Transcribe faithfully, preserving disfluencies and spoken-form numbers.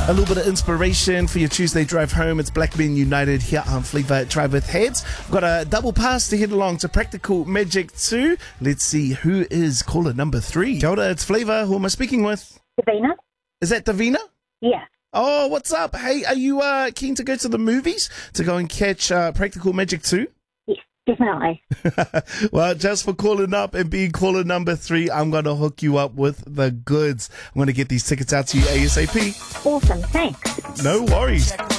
A little bit of inspiration for your Tuesday drive home. It's Black Men United here on Flavour Drive with Heads. We've got a double pass to head along to Practical Magic two. Let's see who is caller number three. Kia ora, it's Flavour. Who am I speaking with? Davina? Is that Davina? Yeah. Oh, what's up? Hey, are you uh, keen to go to the movies to go and catch uh, Practical Magic two? Yes, definitely. Well, just for calling up and being caller number three, I'm going to hook you up with the goods. I'm going to get these tickets out to you ASAP. Awesome, thanks. No worries.